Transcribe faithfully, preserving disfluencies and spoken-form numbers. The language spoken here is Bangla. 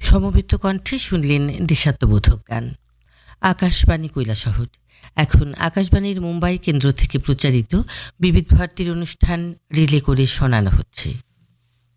সমবেত কণ্ঠে শুনলেন দেশাত্মবোধক গান। আকাশবাণী কৈলাসহর। এখন আকাশবাণীর মুম্বাই কেন্দ্র থেকে প্রচারিত বিবিধ ভারতীর অনুষ্ঠান রিলে করে শোনানো হচ্ছে।